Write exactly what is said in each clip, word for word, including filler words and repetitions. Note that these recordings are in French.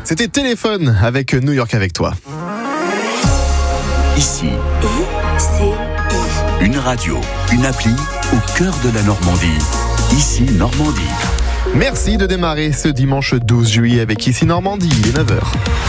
C'était Téléphone avec New York avec toi. Ici, I C I. une radio, une appli au cœur de la Normandie. Ici Normandie. Merci de démarrer ce dimanche douze juillet avec Ici Normandie, il est neuf heures.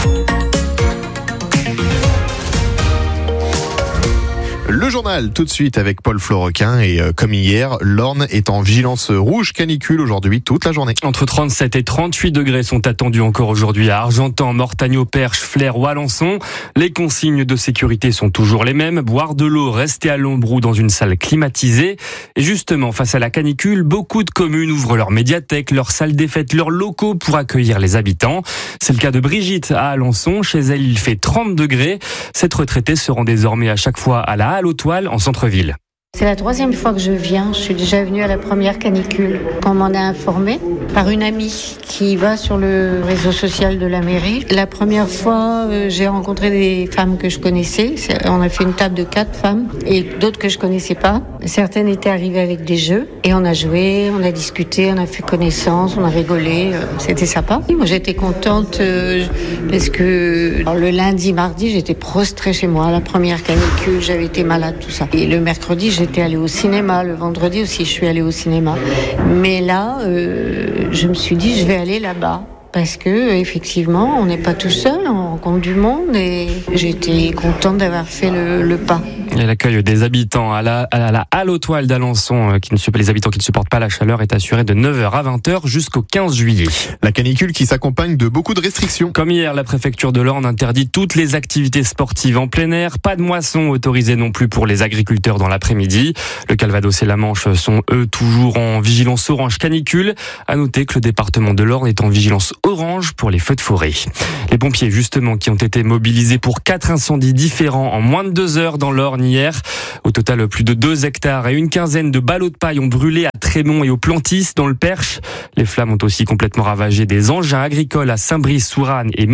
Le journal tout de suite avec Paul Florequin et euh, comme hier, l'Orne est en vigilance rouge canicule aujourd'hui toute la journée. Entre trente-sept et trente-huit degrés sont attendus encore aujourd'hui à Argentan, Mortagne, Perche, Flers ou Alençon. Les consignes de sécurité sont toujours les mêmes. Boire de l'eau, rester à l'ombre ou dans une salle climatisée. Et justement, face à la canicule, beaucoup de communes ouvrent leurs médiathèques, leurs salles des fêtes, leurs locaux pour accueillir les habitants. C'est le cas de Brigitte à Alençon. Chez elle, il fait trente degrés. Cette retraitée se rend désormais à chaque fois à la Halle aux Toiles en centre-ville. C'est la troisième fois que je viens. Je suis déjà venue à la première canicule. On m'en a informé par une amie qui va sur le réseau social de la mairie. La première fois, euh, j'ai rencontré des femmes que je connaissais. C'est, on a fait une table de quatre femmes et d'autres que je connaissais pas. Certaines étaient arrivées avec des jeux et on a joué, on a discuté, on a fait connaissance, on a rigolé. Euh, c'était sympa. Et moi, j'étais contente euh, parce que alors, le lundi, mardi, j'étais prostrée chez moi. La première canicule, j'avais été malade, tout ça. Et le mercredi, j'ai J'étais allée au cinéma, le vendredi aussi je suis allée au cinéma. Mais là, euh, je me suis dit je vais aller là-bas. Parce que effectivement, on n'est pas tout seul, on rencontre du monde et j'étais contente d'avoir fait le, le pas. Et l'accueil des habitants à la, à la Halle aux Toiles d'Alençon, qui ne supportent, les habitants qui ne supportent pas la chaleur, est assuré de neuf heures à vingt heures jusqu'au quinze juillet. La canicule qui s'accompagne de beaucoup de restrictions. Comme hier, la préfecture de l'Orne interdit toutes les activités sportives en plein air. Pas de moisson autorisée non plus pour les agriculteurs dans l'après-midi. Le Calvados et la Manche sont eux toujours en vigilance orange canicule. À noter que le département de l'Orne est en vigilance orange pour les feux de forêt. Les pompiers, justement, qui ont été mobilisés pour quatre incendies différents en moins de deux heures dans l'Orne hier. Au total, plus de deux hectares et une quinzaine de ballots de paille ont brûlé à Trémont et au Plantis, dans le Perche. Les flammes ont aussi complètement ravagé des engins agricoles à Saint-Brice, Sourane et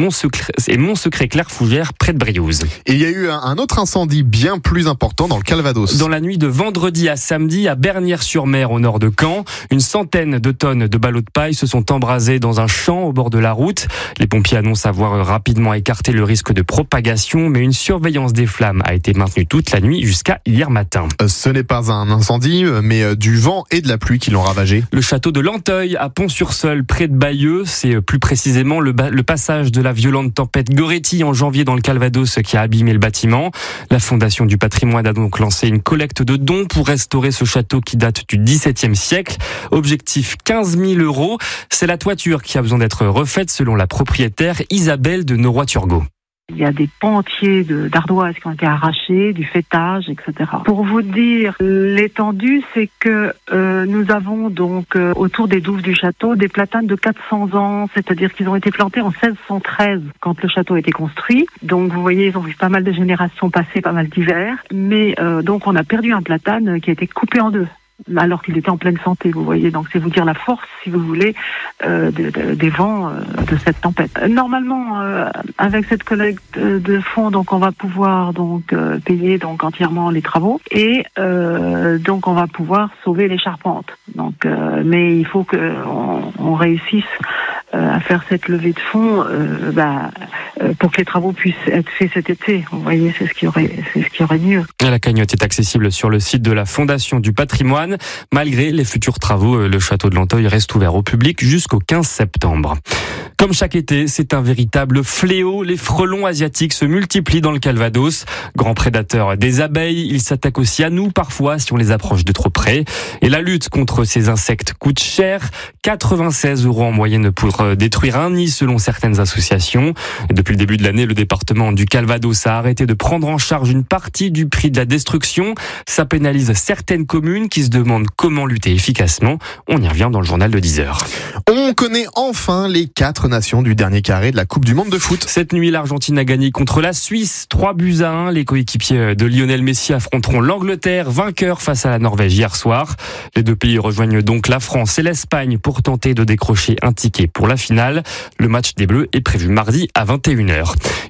Montsecret-Clairefougère, près de Briouze. Il y a eu un autre incendie bien plus important dans le Calvados. Dans la nuit de vendredi à samedi, à Bernières-sur-Mer, au nord de Caen, une centaine de tonnes de ballots de paille se sont embrasés dans un champ au bord de la route. Les pompiers annoncent avoir rapidement écarté le risque de propagation, mais une surveillance des flammes a été maintenue toute la nuit jusqu'à hier matin. Ce n'est pas un incendie, mais du vent et de la pluie qui l'ont ravagé. Le château de Lanteuil, à Pont-sur-Seul, près de Bayeux, c'est plus précisément le, ba- le passage de la violente tempête Goretti en janvier dans le Calvados qui a abîmé le bâtiment. La Fondation du patrimoine a donc lancé une collecte de dons pour restaurer ce château qui date du dix-septième siècle. Objectif quinze mille euros. C'est la toiture qui a besoin d'être refaite selon la propriétaire Isabelle de Noroy-Turgot. Il y a des pans entiers de, d'ardoises qui ont été arrachés, du fêtage, et cetera. Pour vous dire l'étendue, c'est que euh, nous avons donc euh, autour des douves du château des platanes de quatre cents ans, c'est-à-dire qu'ils ont été plantés en seize cent treize quand le château a été construit. Donc vous voyez, ils ont vu pas mal de générations passer, pas mal d'hivers. Mais euh, donc on a perdu un platane qui a été coupé en deux, alors qu'il était en pleine santé, vous voyez. Donc c'est vous dire la force, si vous voulez, euh, de, de, des vents euh, de cette tempête. Normalement, euh, avec cette collecte de fonds, donc on va pouvoir donc euh, payer donc entièrement les travaux et euh, donc on va pouvoir sauver les charpentes. Donc, euh, mais il faut que on, on réussisse euh, à faire cette levée de fonds, euh, bah, euh, pour que les travaux puissent être faits cet été. Vous voyez, c'est ce qui aurait, c'est ce qui aurait mieux. La cagnotte est accessible sur le site de la Fondation du patrimoine. Malgré les futurs travaux, le château de Lanteuil reste ouvert au public jusqu'au quinze septembre. Comme chaque été, c'est un véritable fléau. Les frelons asiatiques se multiplient dans le Calvados. Grands prédateurs des abeilles, ils s'attaquent aussi à nous parfois si on les approche de trop près. Et la lutte contre ces insectes coûte cher. quatre-vingt-seize euros en moyenne pour détruire un nid selon certaines associations. Et depuis le début de l'année, le département du Calvados a arrêté de prendre en charge une partie du prix de la destruction. Ça pénalise certaines communes qui se demandent comment lutter efficacement. On y revient dans le journal de dix heures. On connaît enfin les quatre nations du dernier carré de la Coupe du Monde de foot. Cette nuit, l'Argentine a gagné contre la Suisse, trois buts à un. Les coéquipiers de Lionel Messi affronteront l'Angleterre, vainqueur face à la Norvège hier soir. Les deux pays rejoignent donc la France et l'Espagne pour tenter de décrocher un ticket pour la finale. Le match des Bleus est prévu mardi à vingt et une heures.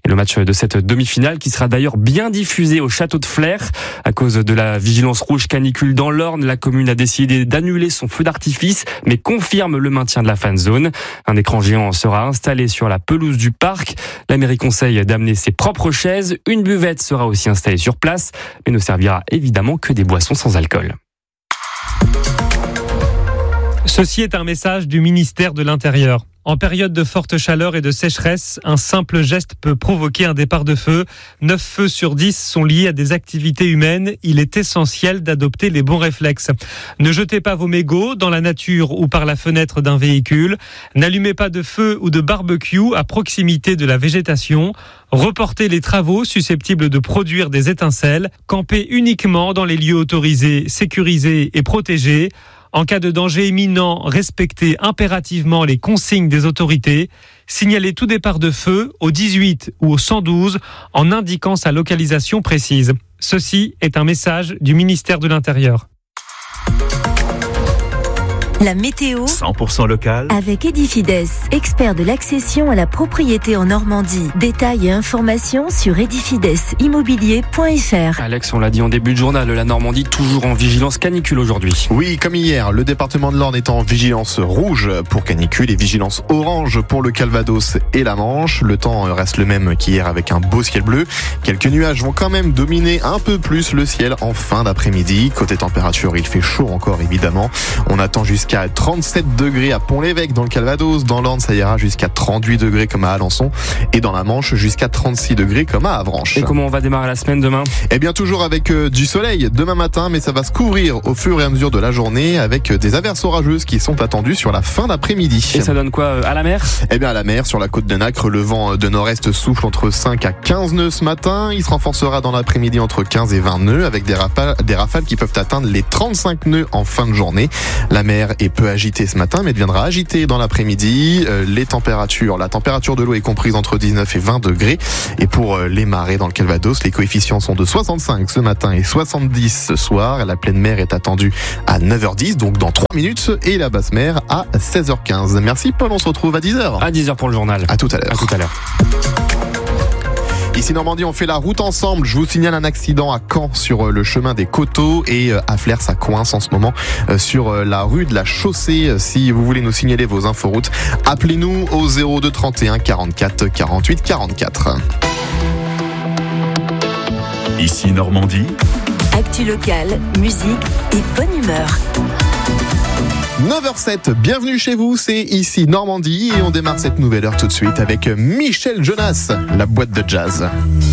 Et le match de cette demi-finale qui sera d'ailleurs bien diffusé au château de Flers. À cause de la vigilance rouge canicule dans l'Orne, la commune a décidé d'annuler son feu d'artifice, mais confirme le maintien de la fan zone. Un écran géant sera installé sur la pelouse du parc. La mairie conseille d'amener ses propres chaises. Une buvette sera aussi installée sur place, mais ne servira évidemment que des boissons sans alcool. Ceci est un message du ministère de l'Intérieur. En période de forte chaleur et de sécheresse, un simple geste peut provoquer un départ de feu. neuf feux sur dix sont liés à des activités humaines. Il est essentiel d'adopter les bons réflexes. Ne jetez pas vos mégots dans la nature ou par la fenêtre d'un véhicule. N'allumez pas de feu ou de barbecue à proximité de la végétation. Reportez les travaux susceptibles de produire des étincelles. Campez uniquement dans les lieux autorisés, sécurisés et protégés. En cas de danger imminent, respectez impérativement les consignes des autorités. Signalez tout départ de feu au dix-huit ou au cent douze en indiquant sa localisation précise. Ceci est un message du ministère de l'Intérieur. La météo cent pour cent local avec Edifides, expert de l'accession à la propriété en Normandie. Détails et informations sur edifides immobilier point f r. Alex, on l'a dit en début de journal, la Normandie toujours en vigilance canicule aujourd'hui. Oui, comme hier, le département de l'Orne est en vigilance rouge pour canicule et vigilance orange pour le Calvados et la Manche. Le temps reste le même qu'hier avec un beau ciel bleu. Quelques nuages vont quand même dominer un peu plus le ciel en fin d'après-midi. Côté température, il fait chaud encore évidemment. On attend jusqu'à trente-sept degrés à Pont-l'Évêque dans le Calvados. Dans l'Orne, ça ira jusqu'à trente-huit degrés comme à Alençon. Et dans la Manche, jusqu'à trente-six degrés comme à Avranches. Et comment on va démarrer la semaine demain ? Eh bien, toujours avec euh, du soleil demain matin, mais ça va se couvrir au fur et à mesure de la journée avec euh, des averses orageuses qui sont attendues sur la fin d'après-midi. Et ça donne quoi euh, à la mer ? Eh bien, à la mer, sur la côte de Nacre, le vent de nord-est souffle entre cinq à quinze nœuds ce matin. Il se renforcera dans l'après-midi entre quinze et vingt nœuds avec des rafales, des rafales qui peuvent atteindre les trente-cinq nœuds en fin de journée. La mer est peu agitée ce matin, mais deviendra agitée dans l'après-midi. Euh, les températures, la température de l'eau est comprise entre dix-neuf et vingt degrés. Et pour euh, les marées dans le Calvados, les coefficients sont de soixante-cinq ce matin et soixante-dix ce soir. La pleine mer est attendue à neuf heures dix, donc dans trois minutes, et la basse mer à seize heures quinze. Merci Paul, on se retrouve à dix heures. À dix heures pour le journal. À tout à l'heure. À tout à l'heure. Ici Normandie, on fait la route ensemble. Je vous signale un accident à Caen sur le chemin des Coteaux et à Flers, ça coince en ce moment sur la rue de la Chaussée. Si vous voulez nous signaler vos inforoutes, appelez-nous au zéro deux trente et un quarante-quatre quarante-huit quarante-quatre. Ici Normandie. Actu locale, musique et bonne humeur. neuf heures sept, bienvenue chez vous, c'est ici Normandie et on démarre cette nouvelle heure tout de suite avec Michel Jonas, la boîte de jazz.